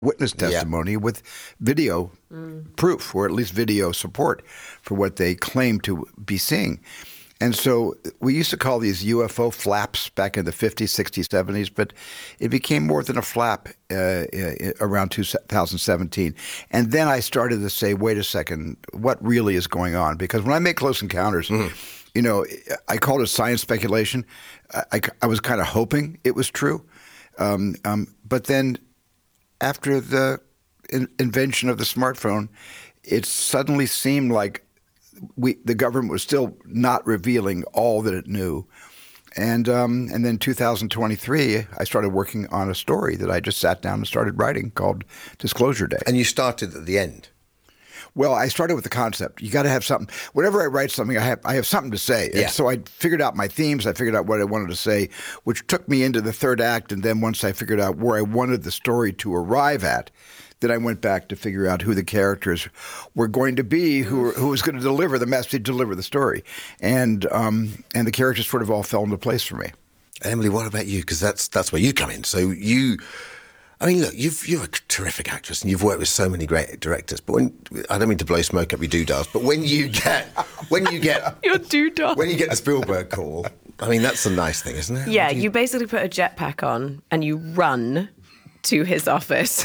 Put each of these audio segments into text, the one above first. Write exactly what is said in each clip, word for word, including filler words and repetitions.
witness testimony yeah. with video mm. proof, or at least video support for what they claim to be seeing. And so we used to call these U F O flaps back in the fifties, sixties, seventies, but it became more than a flap uh, around two thousand seventeen. And then I started to say, wait a second, what really is going on? Because when I make Close Encounters, mm-hmm. you know, I called it science speculation. I, I, I was kind of hoping it was true. Um, um, but then after the in- invention of the smartphone, it suddenly seemed like We, the government was still not revealing all that it knew. And um, and then two thousand twenty-three, I started working on a story that I just sat down and started writing called Disclosure Day. And you started at the end? Well, I started with the concept. You got to have something. Whenever I write something, I have I have something to say. Yeah. And so I figured out my themes. I figured out what I wanted to say, which took me into the third act. And then once I figured out where I wanted the story to arrive at, then I went back to figure out who the characters were going to be, who who was going to deliver the message, deliver the story, and um, and the characters sort of all fell into place for me. Emily, what about you? Because that's that's where you come in. So you, I mean, look, you've you're a terrific actress, and you've worked with so many great directors. But when I don't mean to blow smoke up your doodahs, but when you get when you get your doodah, when you get the Spielberg call, I mean, that's a nice thing, isn't it? Yeah, you... you basically put a jetpack on and you run to his office.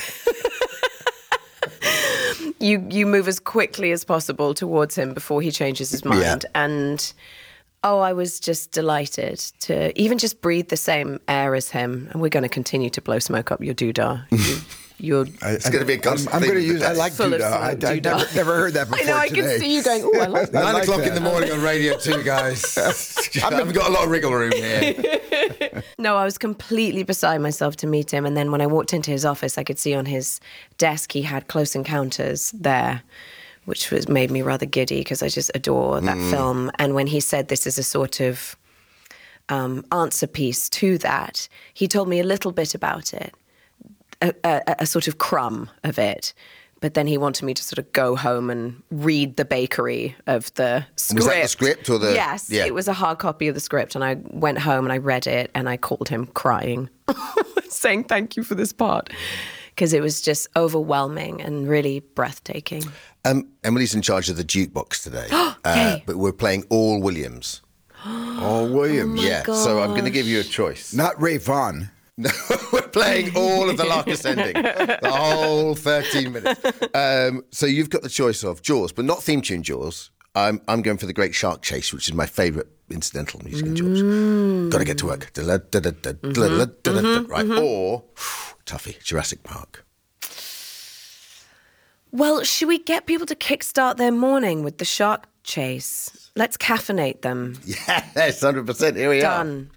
You you move as quickly as possible towards him before he changes his mind. Yeah. And, oh, I was just delighted to even just breathe the same air as him. And we're going to continue to blow smoke up your doodah. You, you're, I, it's going to be a constant I'm, I'm going to use, I like full doodah. I, I never, never heard that before I know, I today. can see you going, oh, I like that. Nine like o'clock that. in the morning on Radio two, guys. I've got a lot of wriggle room here. No, I was completely beside myself to meet him. And then when I walked into his office, I could see on his desk he had Close Encounters there, which was made me rather giddy because I just adore that mm. film. And when he said this is a sort of um, answer piece to that, he told me a little bit about it, a, a, a sort of crumb of it. But then he wanted me to sort of go home and read the bakery of the script. Was that the script or the... Yes, yeah. It was a hard copy of the script. And I went home and I read it and I called him crying, saying thank you for this part. Because it was just overwhelming and really breathtaking. Um, Emily's in charge of the jukebox today. uh, but we're playing all Williams. All Williams? Oh yeah, gosh. So I'm going to give you a choice. Not Ray Vaughan. No, we're playing all of the Lark Ascending, the whole thirteen minutes. Um, so you've got the choice of Jaws, but not theme tune Jaws. I'm I'm going for the Great Shark Chase, which is my favourite incidental music in Jaws. Mm. Got to get to work. Mm-hmm. Right, mm-hmm. Or toughie, Jurassic Park. Well, should we get people to kickstart their morning with the Shark Chase? Let's caffeinate them. Yes, one hundred percent. Here we Done. are.